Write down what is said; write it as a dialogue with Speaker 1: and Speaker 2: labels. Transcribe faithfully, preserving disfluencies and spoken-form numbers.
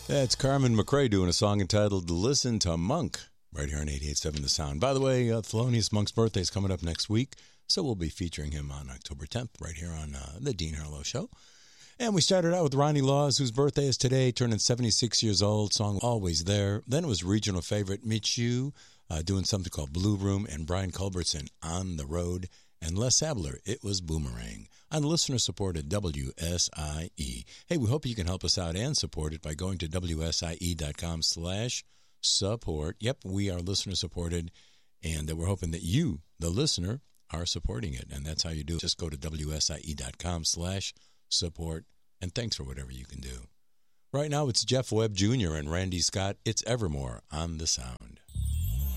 Speaker 1: That's Carmen McRae doing a song entitled Listen to Monk right here on eighty-eight point seven The Sound. By the way, uh, Thelonious Monk's birthday is coming up next week, so we'll be featuring him on October tenth right here on uh, the Dean Harlow Show. And we started out with Ronnie Laws, whose birthday is today, turning seventy-six years old, song Always There. Then it was regional favorite Michu uh, doing something called Blue Room, and Brian Culbertson, On the Road, and Les Abler, it was Boomerang, on listener-supported W S I E. Hey, we hope you can help us out and support it by going to W S I E dot com slash support. Yep, we are listener-supported, and we're hoping that you, the listener, are supporting it, and that's how you do it. Just go to W S I E dot com slash support, and thanks for whatever you can do. Right now, it's Jeff Webb Junior and Randy Scott. It's Evermore on The Sound.